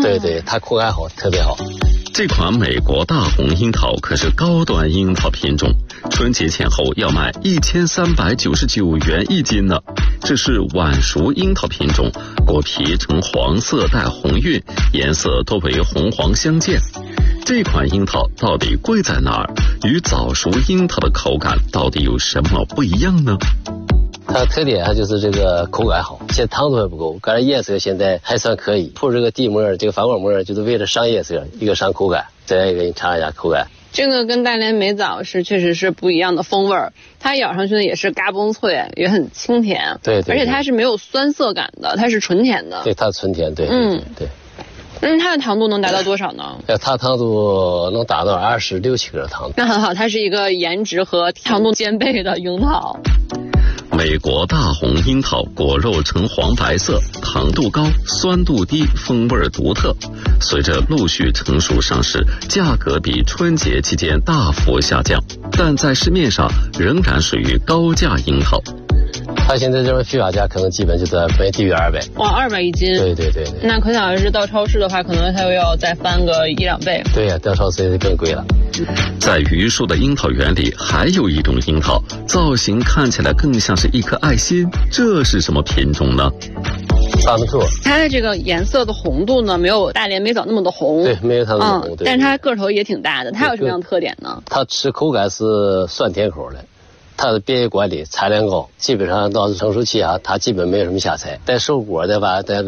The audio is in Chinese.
对对，它口感好，特别好。 这款美国大红樱桃可是高端樱桃品种，春节前后要卖1399元一斤呢。这是晚熟樱桃品种，果皮呈黄色带红晕，颜色多为红黄相间。这款樱桃到底贵在哪儿？与早熟樱桃的口感到底有什么不一样呢？ 它的特点就是这个口感好，现在糖度还不够，感觉颜色现在还算可以。铺这个底膜，这个发光膜就是为了上颜色，一个上口感。再一个你尝一下口感。 这个跟大连美枣确实是不一样的风味儿，它咬上去呢也是嘎嘣脆，也很清甜。 对， 而且它是没有酸涩感的，它是纯甜的。 对，它纯甜，对。对。 它的糖度能达到多少呢？ 它糖度能达到26、7克糖度。 那很好，它是一个颜值和糖度兼备的樱桃。 美国大红樱桃果肉呈黄白色，糖度高，酸度低，风味独特。随着陆续成熟上市，价格比春节期间大幅下降，但在市面上仍然属于高价樱桃。 它现在这种批发价可能基本就在没低于200。 哇，200一斤。 对。 那可想而知，到超市的话，可能它又要再翻个1、2倍。 对呀，到超市更贵了。 在榆树的樱桃园里，还有一种樱桃，造型看起来更像是一颗爱心，这是什么品种呢？ 萨门兔。 它的这个颜色的红度呢，没有大连美枣那么的红。 对，没有它那么红。 但是它个头也挺大的。它有什么样的特点呢？ 它吃口感是酸甜口的。它的便于管理，产量高，基本上到成熟期它基本没有什么瑕疵。带熟果的吧，